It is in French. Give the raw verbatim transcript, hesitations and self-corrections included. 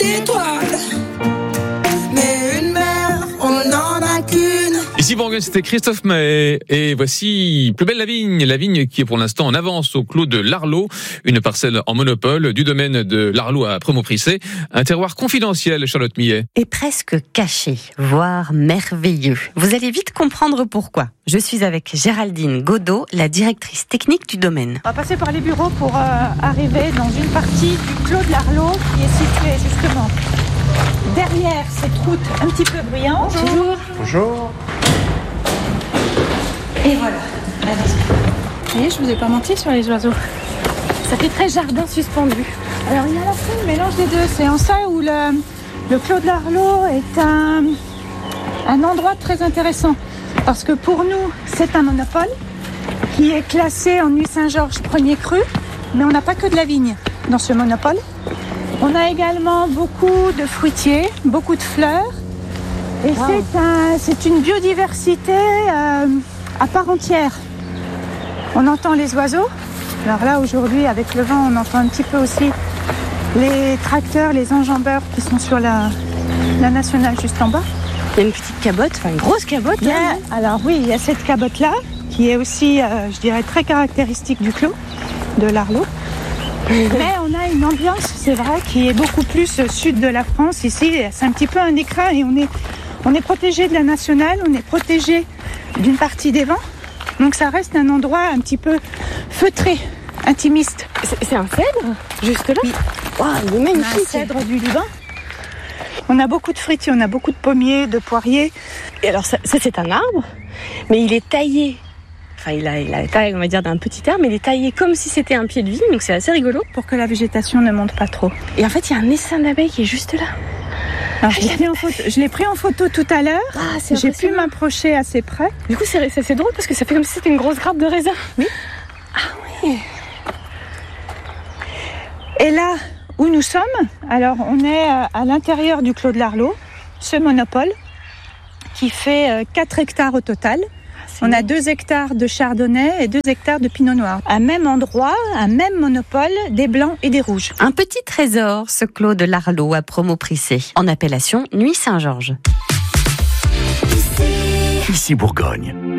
d'étoiles. Mais une mère, on n'en a qu'une. Ici Bourgogne, c'était Christophe Mahé. Et voici Plus belle la vigne. La vigne qui est pour l'instant en avance au clos de l'Arlot. Une parcelle en monopole du domaine de l'Arlot à Promauprissé. Un terroir confidentiel, Charlotte Millet. Et presque caché, voire merveilleux. Vous allez vite comprendre pourquoi. Je suis avec Géraldine Godot, la directrice technique du domaine. On va passer par les bureaux pour euh, arriver dans une partie du clos de l'Arlot qui est située justement derrière cette route un petit peu bruyante. Bonjour. Bonjour. Et voilà, allez-y. Vous voyez, je vous ai pas menti sur les oiseaux. Ça fait très jardin suspendu. Alors il y a à la fois le mélange des deux. C'est en ça où le, le clos de l'Arlot est un, un endroit très intéressant. Parce que pour nous, c'est un monopole qui est classé en Nuits Saint-Georges premier cru. Mais on n'a pas que de la vigne dans ce monopole. On a également beaucoup de fruitiers, beaucoup de fleurs. Et wow. c'est, un, c'est une biodiversité euh, à part entière. On entend les oiseaux. Alors là, aujourd'hui, avec le vent, on entend un petit peu aussi les tracteurs, les enjambeurs qui sont sur la, la nationale juste en bas. Il y a une petite cabote, enfin une grosse cabote. Là, a, alors oui, il y a cette cabote-là, qui est aussi, euh, je dirais, très caractéristique du clos de l'Arlot. Mais on a une ambiance, c'est vrai, qui est beaucoup plus sud de la France. Ici, c'est un petit peu un écrin et on est, on est protégé de la nationale, on est protégé d'une partie des vents. Donc ça reste un endroit un petit peu feutré, intimiste. C'est, c'est un cèdre, juste là. Oui. Wow, il est magnifique. Un cèdre du Liban. On a beaucoup de fruitiers, on a beaucoup de pommiers, de poiriers. Et alors ça, ça c'est un arbre, mais il est taillé. Enfin, il a, il a la taille, on va dire, d'un petit arbre, mais il est taillé comme si c'était un pied de vigne, donc c'est assez rigolo. Pour que la végétation ne monte pas trop. Et en fait, il y a un essaim d'abeilles qui est juste là. Alors, je, l'ai pris en photo, je l'ai pris en photo tout à l'heure. Ah, c'est J'ai pu m'approcher assez près. Du coup, c'est, c'est, c'est drôle parce que ça fait comme si c'était une grosse grappe de raisin. Oui. Ah oui. Et là où nous sommes, alors on est à l'intérieur du clos de l'Arlot, ce monopole qui fait quatre hectares au total. On a deux hectares de chardonnay et deux hectares de pinot noir. À même endroit, un même monopole, des blancs et des rouges. Un petit trésor, ce clos de l'Arlot à Promauprissé, en appellation Nuits Saint-Georges. Ici Bourgogne.